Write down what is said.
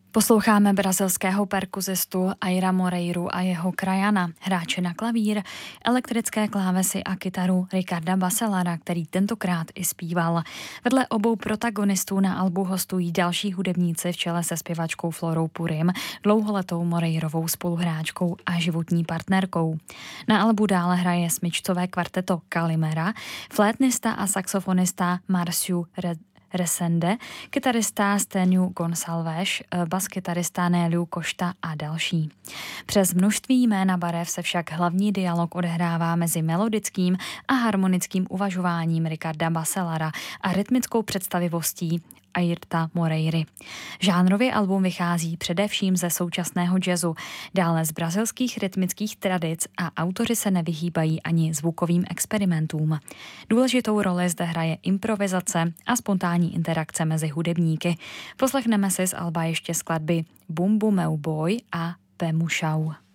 Posloucháme brazilského perkuzistu Aira Moreiru a jeho krajana, hráče na klavír, elektrické klávesy a kytaru Ricarda Bacelara, který tentokrát i zpíval. Vedle obou protagonistů na albu hostují další hudebníci v čele se zpěvačkou Florou Purim, dlouholetou Moreirovou spoluhráčkou a životní partnerkou. Na albu dále hraje smyčcové kvarteto Calimera, flétnista a saxofonista Marciu Resende, kytarista Steniu Gonçalves, baskytarista Néliu Košta a další. Přes množství jmén a barev se však hlavní dialog odehrává mezi melodickým a harmonickým uvažováním Ricarda Bacelara a rytmickou představivostí Airta Moreiry. Žánrově album vychází především ze současného jazzu, dále z brazilských rytmických tradic a autoři se nevyhýbají ani zvukovým experimentům. Důležitou roli zde hraje improvizace a spontánní interakce mezi hudebníky. Poslechneme si z alba ještě skladby Bumbu Meu Boi a Pé Mu Chão.